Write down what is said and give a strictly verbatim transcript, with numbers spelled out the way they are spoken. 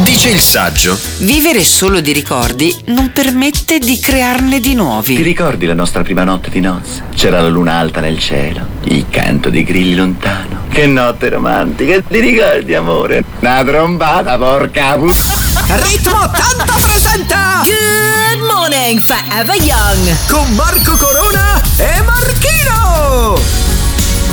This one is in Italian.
Dice il saggio: vivere solo di ricordi non permette di crearne di nuovi. Ti ricordi la nostra prima notte di nozze? C'era la luna alta nel cielo, il canto dei grilli lontano. Che notte romantica, ti ricordi, amore? Una trombata, porca pu... Ritmo ottanta presenta Good Morning Forever Young con Marco Corona e Marchino.